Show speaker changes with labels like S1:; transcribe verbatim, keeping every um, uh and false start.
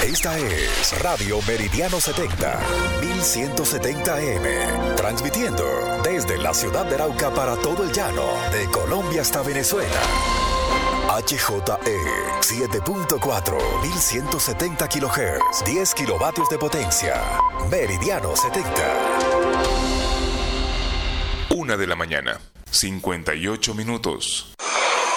S1: Esta es Radio Meridiano setenta, mil ciento setenta A M, transmitiendo desde la ciudad de Arauca para todo el llano, de Colombia hasta Venezuela. H J E siete punto cuatro, mil ciento setenta kilohertz, diez kilovatios de potencia. Meridiano setenta.
S2: Una de la mañana, cincuenta y ocho minutos.